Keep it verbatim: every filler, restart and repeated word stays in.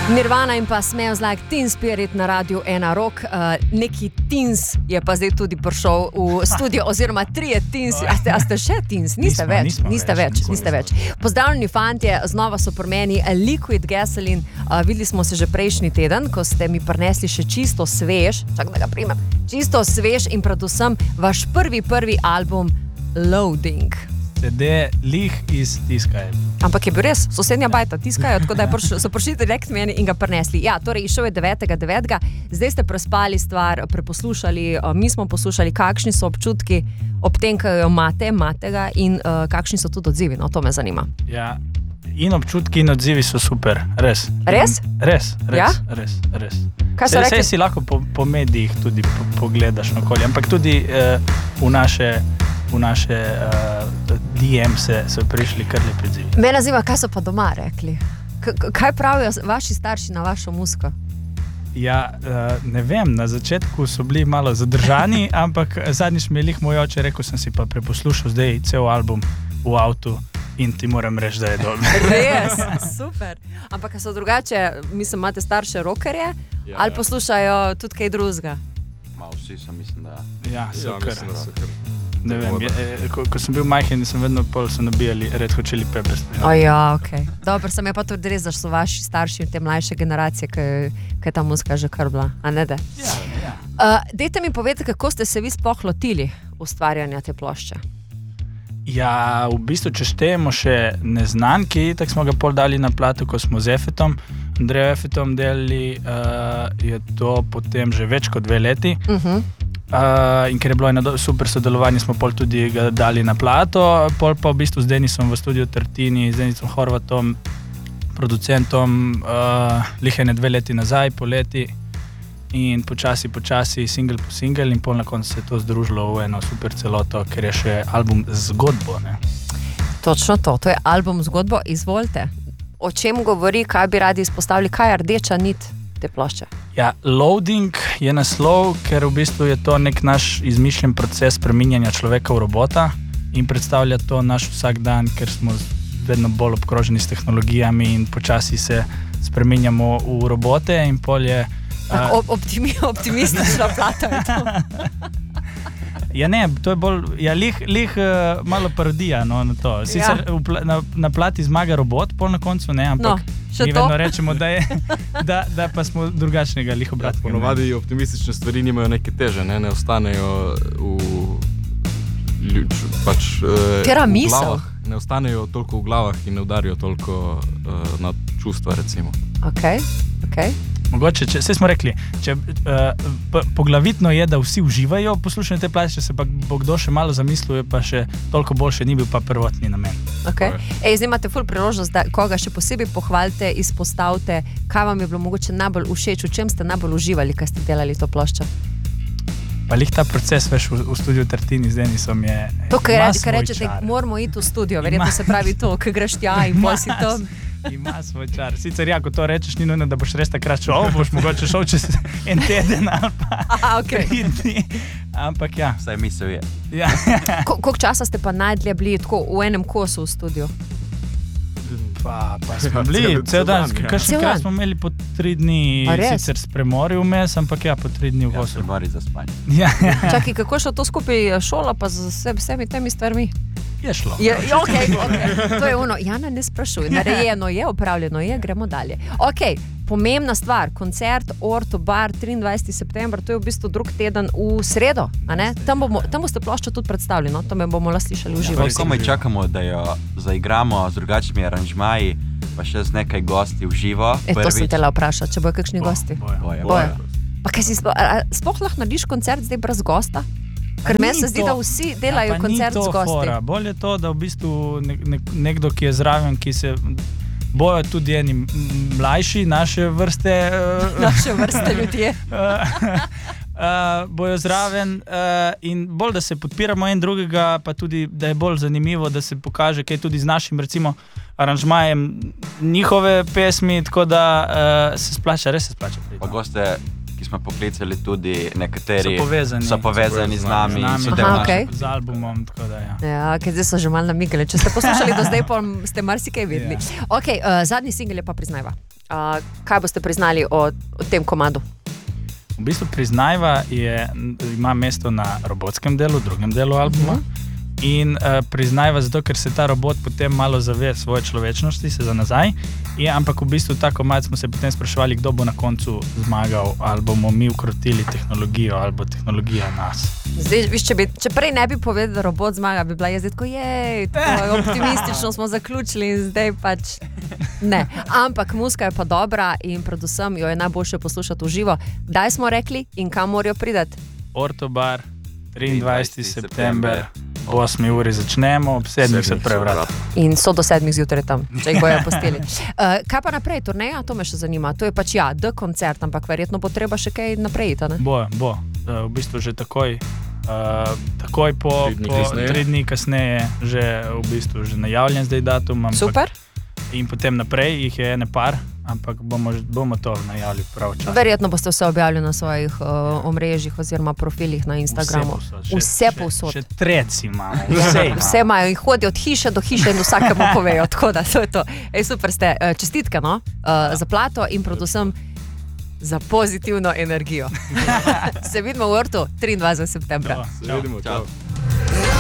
Nirvana in pa Smells Like Teen Spirit na Radiu ena Rock. Uh, neki Teens je pa zdaj tudi prišel v studio, oziroma trije Teens. A ste, a ste še Teens? Niste nismo, več, nismo niste več, več, niste več. Pozdravljeni fantje, znova so pri meni Liquid Gasoline. Uh, videli smo se že prejšnji teden, ko ste mi prinesli še čisto svež, čak da ga primem, čisto svež in predvsem vaš prvi, prvi album Loading. C D lih iz tiskaje. Ampak je bil res, sosednja bajta tiskajo, tako da je prišli, so prišli direkt meni in ga prinesli. Ja, torej išel je devetega devetega Zdaj ste prespali stvar, preposlušali, mi smo poslušali, kakšni so občutki ob tem, ko jo imate, imate ga in uh, kakšni so tudi odzivi, no, to me zanima. Ja, in občutki in odzivi so super, res. Res? Res, res, Ja? res, res. Kaj so Saj- rekli? Saj si lahko po, po medijih tudi po, pogledaš naokoli, ampak tudi uh, v naše, v naše uh, D M se so prišli kar lepi odzivi. Mene zanima, kaj so pa doma rekli. K kaj pravijo vaši starši na vašo muziko? Ja, uh, ne vem, na začetku so bili malo zadržani, ampak zadnjič mi je lih moj oče rekel, sem si pa preposlušal zdaj cel album v avtu in ti moram reči, da je dobro. Res, super. Ampak so drugače, mislim, imate starše rockerje, Ja, ali ja. poslušajo tudi kaj drugega? Ma vsi sem, mislim, da... Ja, so Ja, kar. mislim, da so kar... Ne vem, Tako je, da- je, ko, ko sem bil majhen, sem vedno pol so nabijali Red Hot Chili Peppers. O ja, ok. Dobro, sem je pa tudi res, da so vaši starši in te mlajše generacije, ki je ta muzika že kar bila, a ne da? Ja, ja. Uh, dejte mi povedati, kako ste se vi sploh lotili ustvarjanja te plošče? Ja, v bistvu, če štejemo še Neznanki, tako smo ga pol dali na plato, ko smo z Efetom, Andrejo Efetom delali, uh, je to potem že več kot dve leti. Uh -huh. Uh, in ker je bilo eno do- super sodelovanje, smo pol tudi ga dali na plato, pol pa v bistvu z Denisom v studiu Tartini, z Denisom Horvatom, producentom, uh, lihene dve leti nazaj, poleti. In počasi, počasi, single po single, in pol na koncu se je to združilo v eno super celoto, ker je še album z zgodbo. Ne? Točno to, to je album zgodbo, izvolite. O čem govori, kaj bi radi izpostavili, kaj je rdeča nit te plošče? Ja, Loading je naslov, ker v bistvu je to nek naš izmišljen proces spreminjanja človeka v robota in predstavlja to naš vsak dan, ker smo vedno bolj obkroženi s tehnologijami in počasi se spreminjamo v robote in pol je... Tako op optimi optimistična plata je to. Ja ne, to je bolj, ja, lih, lih uh, malo parodija, no, na to. Sicer Ja. v pla, na, na plati zmaga robot, pol na koncu ne, ampak No, še mi to? vedno rečemo, da, je, da, da pa smo drugačnega, lih Ja, obratnega. ponovadi optimistične stvari nimajo neke teže, ne, ne ostanejo v... Ljuč, pač, eh, Katera v misel? glavah, ne ostanejo toliko v glavah in ne udarijo toliko eh, na čustva, recimo. Ok, ok. Mogoče, če, saj smo rekli, če, uh, poglavitno je, da vsi uživajo poslušanje te plati, če se pa bo kdo še malo zamislil, je pa še toliko boljše, ni bil pa prvotni namen. Okay. Tako Ej, zdaj imate ful priložnost, da koga še posebej pohvalite, izpostavite, kaj vam je bilo mogoče najbolj všeč, v čem ste najbolj uživali, ko ste delali to ploščo. Pa lih ta proces, veš, v, v studiu Tartini z Denisom je... To, kar ima reč, svoj rečete, čar. moramo iti v studio, verjetno Ima- se pravi to, ko greš tja in Ima pol si tam. Ima svoj čar. Sicer ja, ko to rečeš, ni nujno, da boš res takrat šel, boš mogoče šel čez en teden ali pa Aha, ok. tri dni. Ampak ja. Vsaj misel je. ja. Ko, koliko časa ste pa najdlje bili tako v enem kosu v studiu? Pa, pa smo bili Cel- cel dan, cel dan, ja. kakšen Cel krat dan? smo imeli po tri dni, A res? sicer s premori vmes, ampak ja, po tri dni v Ja, gosu. se mori za spanje. Ja, ja, Čakaj, kako je šlo to skupaj šola pa z vse, vsemi temi stvarmi? je šlo. Je, je, okay, okay. To je ono, Jana ne sprašuj, narejeno je, upravljeno je, gremo dalje. Ok, pomembna stvar, koncert Orto Bar triindvajseti september, to je v bistvu drug teden v sredo, a ne? Tam, bomo, tam boste ploščo tudi predstavili, no? Tam jo bomo lahko slišali v živo. Torej, komaj čakamo, da jo zaigramo z drugačnimi aranžmaji, pa še z nekaj gosti v živo. E, to sem tela vprašati, če bojo kakšni gosti. Bojo. Bojo, Bojo. bojo. Pa kaj si sploh, a- a sploh lahko narediš koncert zdaj brez gosta? Ker meni se zdi, da vsi delajo ja, pa koncert ni to z gosti. Fora. Bolj je to, da v bistvu nek, nek, nekdo, ki je zraven, ki se bojo tudi eni m- mlajši, naše vrste, uh, Naše vrste ljudje. uh, bojo zraven uh, in bolj, da se podpiramo en drugega, pa tudi, da je bolj zanimivo, da se pokaže, kaj tudi z našim, recimo, aranžmajem njihove pesmi, tako da uh, se splača, res se splača priti. Pa goste, ki smo poklicali tudi nekateri, So povezani. so povezani z nami. Z nami, so Aha, del Aha, naše- ok. z albumom, tako da ja. Ja, ker zdaj so že malo namigali. Če ste poslušali do zdaj, pa ste marsikaj videli. Ja. Ok, uh, zadnji singel je pa Priznajva. Uh, kaj boste priznali o, o tem komadu? V bistvu Priznajva je, ima mesto na robotskem delu, drugem delu albuma. Uh-huh. In uh, Priznajva zato, ker se ta robot potem malo zave svoje človečnosti, se za nazaj. Je, ampak v bistvu ta komad smo se potem spraševali, kdo bo na koncu zmagal, ali bomo mi ukrotili tehnologijo, ali bo tehnologija nas. Zdaj, viš, če, bi, če prej ne bi povedal, da robot zmaga, bi bila jaz tako, jej, tako optimistično smo zaključili in zdaj pač ne. Ampak muzika je pa dobra in predvsem jo je najboljše poslušati v živo. Kdaj smo rekli in kam morajo priti? Ortobar, triindvajseti september, ob osmi uri začnemo, ob sedmih se odpre vrata. In so do sedmih zjutraj tam, če jih bojo pustili. Uh, kaj pa naprej, turneja? To me še zanima. To je pač ja, D koncert, ampak verjetno bo treba še kaj naprej iti, ne? Bo, bo. Uh, v bistvu že takoj, uh, takoj po, Tri dni po kasneje. tri dni kasneje, že v bistvu že najavljen zdaj datum. Ampak, Super. in potem naprej jih je ene par, ampak bomo, bomo to najavili prav čas. Verjetno boste vse objavili na svojih uh, omrežjih oziroma profilih na Instagramu. Vse povsod. Še, še treci imamo. Vse, imamo. Vse imajo in hodijo od hiše do hiše in vsakemu povejo. Tako da, to je to. Ej, super ste. Uh, čestitke, no? Uh, za plato in predvsem za pozitivno energijo. Se vidimo v vrtu triindvajsetega septembra. Čau. Se vidimo, čau. Čau.